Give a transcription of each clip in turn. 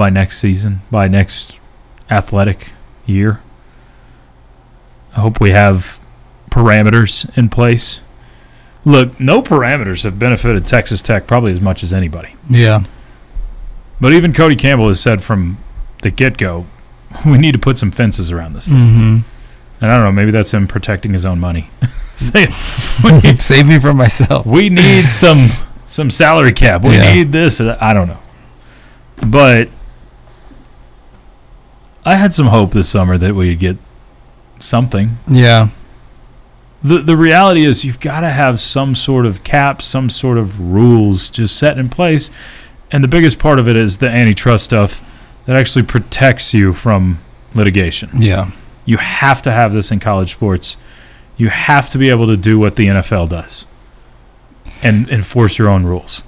by next season, by next athletic year. I hope we have parameters in place. Look, no parameters have benefited Texas Tech probably as much as anybody. Yeah. But even Cody Campbell has said from the get-go, we need to put some fences around this thing. Mm-hmm. And I don't know, maybe that's him protecting his own money. Save me from myself. We need some salary cap. We need this. I don't know. But I had some hope this summer that we'd get something. Yeah. The reality is you've got to have some sort of cap, some sort of rules just set in place. And the biggest part of it is the antitrust stuff that actually protects you from litigation. Yeah. You have to have this in college sports. You have to be able to do what the NFL does and enforce your own rules.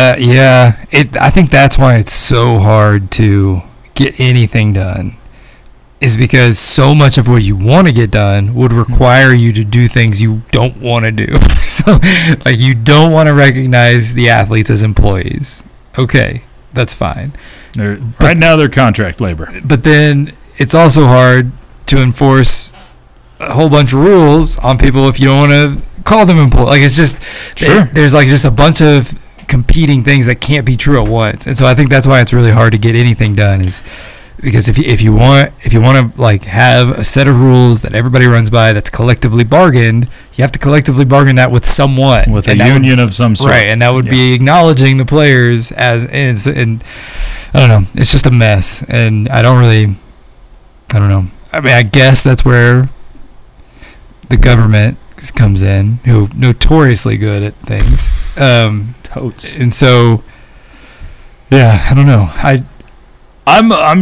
I think that's why it's so hard to get anything done, is because so much of what you want to get done would require you to do things you don't want to do. So, like, you don't want to recognize the athletes as employees. Okay, that's fine. Right now they're contract labor. But then it's also hard to enforce a whole bunch of rules on people if you don't want to call them employees. Like, it's just there's like just a bunch of competing things that can't be true at once. And so I think that's why it's really hard to get anything done, is because if you want to like have a set of rules that everybody runs by that's collectively bargained, you have to collectively bargain that with someone, with a union of some sort, right? And that would be acknowledging the players and I don't know. It's just a mess, and I don't know. I mean, I guess that's where the government comes in, who notoriously good at things. Totes. And so, yeah, I don't know. I'm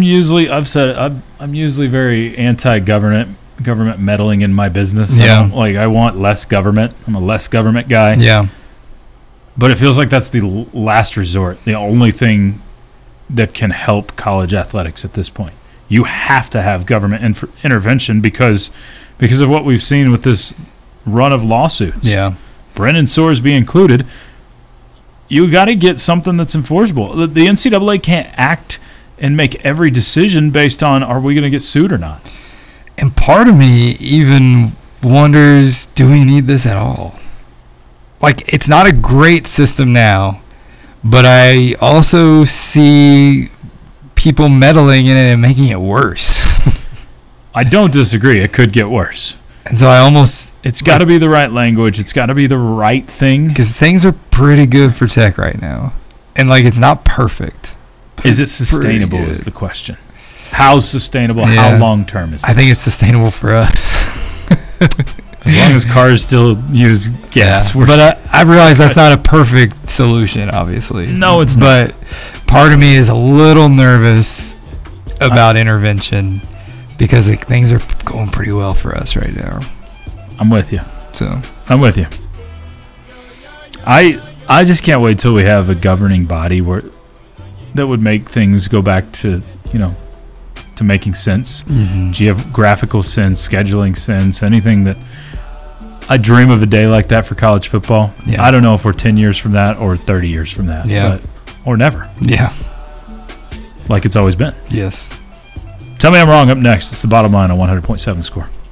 usually very anti-government meddling in my business. Yeah. I want less government. I'm a less government guy. Yeah. But it feels like that's the last resort, the only thing that can help college athletics at this point. You have to have government intervention because of what we've seen with this run of lawsuits. Yeah. Brennan Sorsby included. You got to get something that's enforceable. The NCAA can't act and make every decision based on, are we going to get sued or not? And part of me even wonders, do we need this at all? Like, it's not a great system now, but I also see people meddling in it and making it worse. I don't disagree. It could get worse. And so it's got to be the right language. It's got to be the right thing. Because things are pretty good for Tech right now. And, like, it's not perfect. Is it sustainable is the question. How sustainable? Yeah. How long-term is it? I think it's sustainable for us. As long as cars still use gas. Yeah. But I realize that's not a perfect solution, obviously. No, it's not. But part of me is a little nervous about intervention because things are going pretty well for us right now. I'm with you. So I'm with you. I just can't wait till we have a governing body that would make things go back to, to making sense, geographical sense, scheduling sense, anything that. I dream of a day like that for college football. Yeah. I don't know if we're 10 years from that or 30 years from that. Yeah. Or never. Yeah. Like it's always been. Yes. Tell me I'm wrong. Up next, it's the Bottom Line on 100.7 Score.